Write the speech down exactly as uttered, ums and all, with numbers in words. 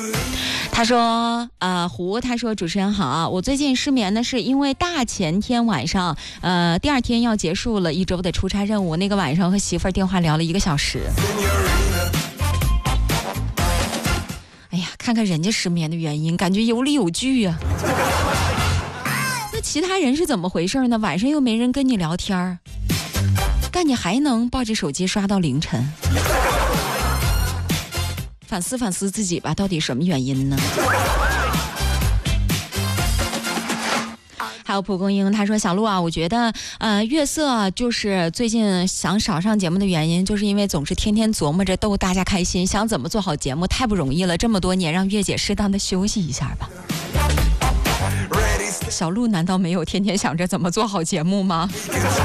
他说呃胡他说主持人好，我最近失眠呢是因为大前天晚上呃第二天要结束了一周的出差任务，那个晚上和媳妇儿电话聊了一个小时。哎呀，看看人家失眠的原因，感觉有理有据啊。那其他人是怎么回事呢？晚上又没人跟你聊天，但你还能抱着手机刷到凌晨。反思反思自己吧，到底什么原因呢？还有蒲公英，他说小鹿啊，我觉得呃月色就是最近想少上节目的原因，就是因为总是天天琢磨着逗大家开心，想怎么做好节目太不容易了，这么多年让月姐适当的休息一下吧。小鹿难道没有天天想着怎么做好节目吗？